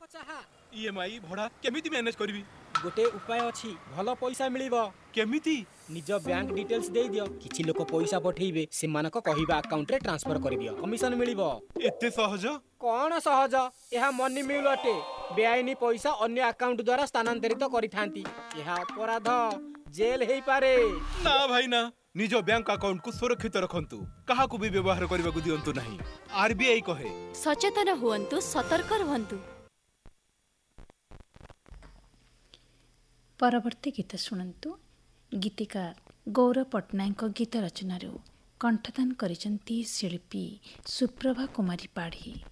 EMI भड़ा केमिति manage करबी? गोटे उपाय अछि भलो पैसा मिलिबो। केमिति? निज बैंक डिटेल्स दे दियो, किछि लोक पैसा पठेइबे, सेमानक कहिबा अकाउंट रे ट्रांसफर कर दियो, कमिशन मिलिबो। एते सहज? कोन सहज? एहा मनी म्यूल अटे। बेआईनी पैसा अन्य अकाउंट द्वारा स्थानांतरित करिथांती। एहा अपराध, जेल हेई पारे। ना भाई ना, निज बैंक अकाउंट को सुरक्षित रखंतु, काहाकू भी व्यवहार करबा को दियंतु नाही। आरबीआई कहे सचेतन हुअन्तु, सतर्क रहन्तु। परवर्ती गीत शुणन्तु। गीतिकार गौरव पट्टनायक गीत रचना कंठदान करिसंती शिल्पी सुप्रभा कुमारी पाढ़ी।